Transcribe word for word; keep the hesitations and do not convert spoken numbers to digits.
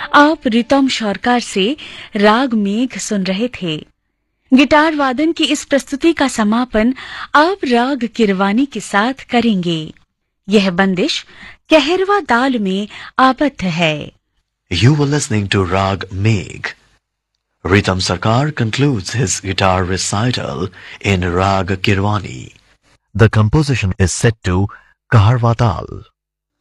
आप रितम शौरकार से राग मेघ सुन रहे थे। गिटार वादन की इस प्रस्तुति का समापन आप राग किरवानी के साथ करेंगे। यह बंदिश कहरवा ताल में आबद्ध है। You were listening to Rag Megh. Ritam Sarkar concludes his guitar recital in Rag Kirwani. The composition is set to Kaharva Tal.